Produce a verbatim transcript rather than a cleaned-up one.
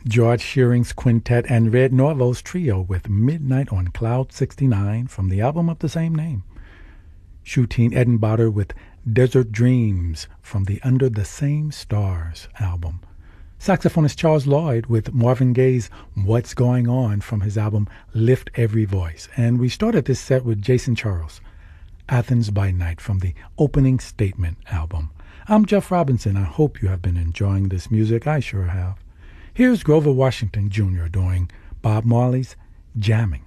George Shearing's quintet, and Red Norvo's trio with Midnight on Cloud sixty-nine from the album of the same name. Shooteen Edinburgh with Desert Dreams from the Under the Same Stars album. Saxophonist Charles Lloyd with Marvin Gaye's What's Going On from his album Lift Every Voice. And we started this set with Jason Charles, Athens by Night from the Opening Statement album. I'm Jeff Robinson. I hope you have been enjoying this music. I sure have. Here's Grover Washington Junior doing Bob Marley's Jamming.